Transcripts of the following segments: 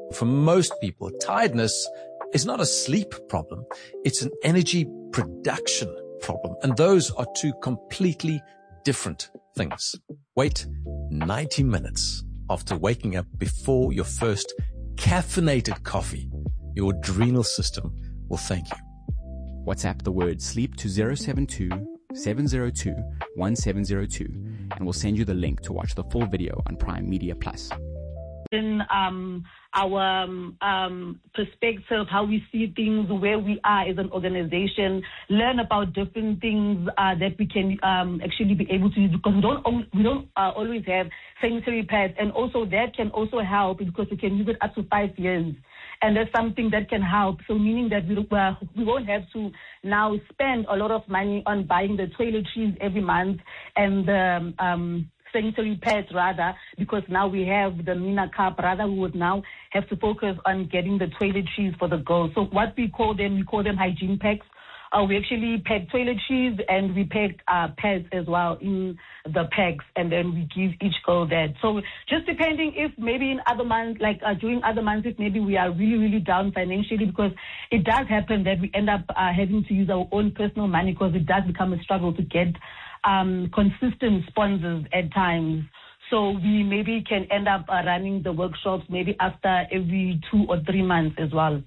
For most people, tiredness is not a sleep problem. It's an energy production problem. And those are two completely different things. Wait 90 minutes after waking up before your first caffeinated coffee. Your adrenal system will thank you. WhatsApp the word sleep to 072-702-1702 and we'll send you the link to watch the full video on Prime Media Plus. In our perspective, how we see things, where we are as an organization, learn about different things that we can actually be able to use, because we don't always have sanitary pads, and also that can also help because we can use it up to 5 years. And that's something that can help. So meaning that we won't have to now spend a lot of money on buying the toiletries every month and the sanitary pads rather, because now we have the Mina Cup. Rather, we would now have to focus on getting the toiletries for the girls. So what we call them hygiene packs. We actually pack toiletries and we pack pads as well in the packs, and then we give each girl that. So just depending if maybe in other months, like during other months, if maybe we are really, really down financially, because it does happen that we end up having to use our own personal money, because it does become a struggle to get consistent sponsors at times. So we maybe can end up running the workshops maybe after every 2 or 3 months as well.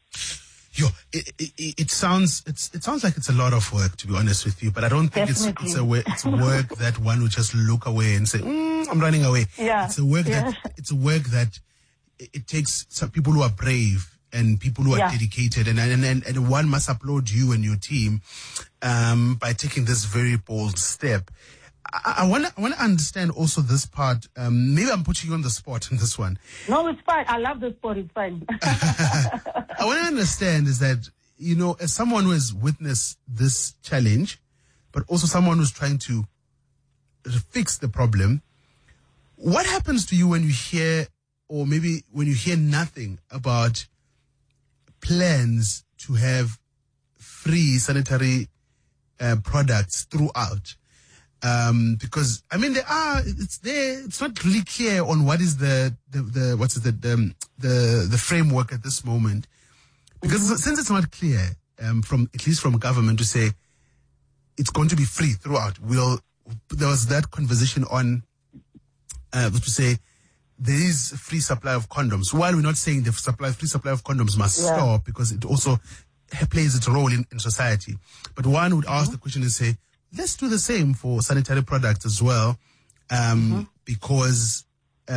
It sounds like it's a lot of work, to be honest with you, but I don't think it's work that one would just look away and say, I'm running away. Yeah. It's a work that it takes some people who are brave and people who are dedicated, and one must applaud you and your team by taking this very bold step. I want to understand also this part. Maybe I'm putting you on the spot in this one. No, it's fine. I love the sport. It's fine. I want to understand is that, you know, as someone who has witnessed this challenge, but also someone who's trying to fix the problem, what happens to you when you hear, or maybe when you hear nothing about plans to have free sanitary products throughout? Because I mean it's there. It's not really clear on what is the framework at this moment. Because since it's not clear, from at least from government to say it's going to be free throughout. There was that conversation on to say there is free supply of condoms. While we're not saying the free supply of condoms must stop, because it also plays its role in society. But one would ask the question and say, let's do the same for sanitary products as well, because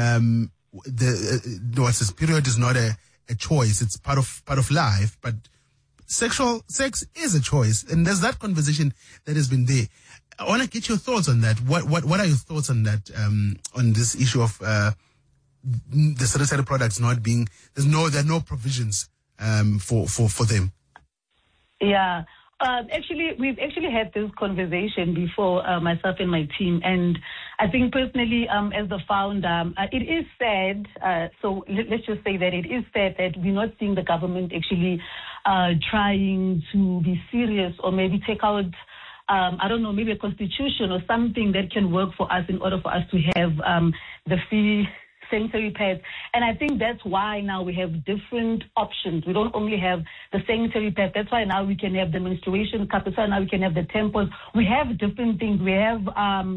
this period is not a choice; it's part of life. But sex is a choice, and there's that conversation that has been there. I want to get your thoughts on that. What are your thoughts on that? On this issue of the sanitary products not being there are no provisions for them. Yeah. We've actually had this conversation before, myself and my team, and I think personally, as the founder, it is sad. So let's just say that it is sad that we're not seeing the government actually trying to be serious, or maybe take out, maybe a constitution or something that can work for us in order for us to have the free sanitary pads. And I think that's why now we have different options. We don't only have the sanitary pads. That's why now we can have the menstruation cup. That's why now we can have the tampons. We have different things. We have a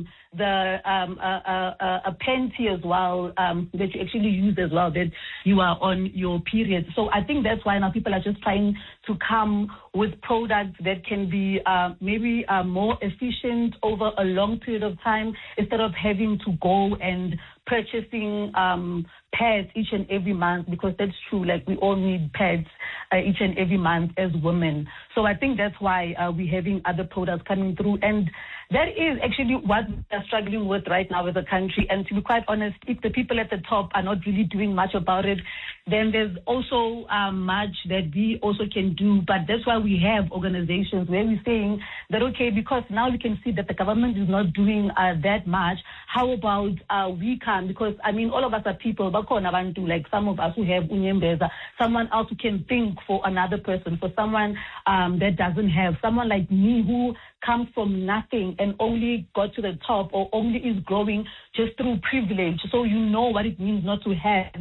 panty as well that you actually use as well, that you are on your period. So I think that's why now people are just trying to come with products that can be maybe more efficient over a long period of time, instead of having to go and purchasing pads each and every month, because that's true. Like, we all need pads each and every month as women. So I think that's why we're having other products coming through. And that is actually what we are struggling with right now as a country. And to be quite honest, if the people at the top are not really doing much about it, then there's also much that we also can do. But that's why we have organizations where we're saying that, okay, because now we can see that the government is not doing that much, how about we can? Because, I mean, all of us are people, like some of us who have unyembeza, someone else who can think for another person, for someone that doesn't have, someone like me who comes from nothing and only got to the top, or only is growing just through privilege. So you know what it means not to have.